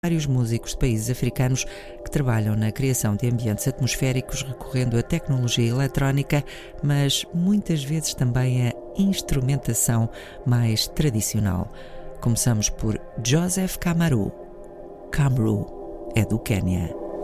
Vários músicos de países africanos que trabalham na criação de ambientes atmosféricos recorrendo à tecnologia eletrónica, mas muitas vezes também a instrumentação mais tradicional. Começamos por Joseph Kamaru. Kamaru é do Quênia.